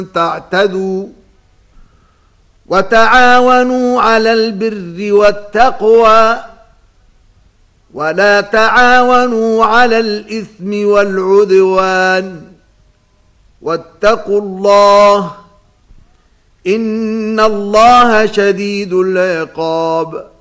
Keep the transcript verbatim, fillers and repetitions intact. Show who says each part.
Speaker 1: تعتدوا وتعاونوا على البر والتقوى ولا تعاونوا على الإثم والعدوان واتقوا الله إن الله شديد العقاب.